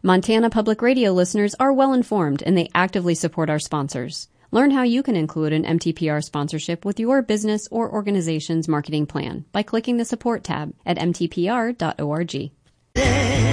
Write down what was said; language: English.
Montana Public Radio listeners are well informed and they actively support our sponsors. Learn how you can include an MTPR sponsorship with your business or organization's marketing plan by clicking the support tab at mtpr.org.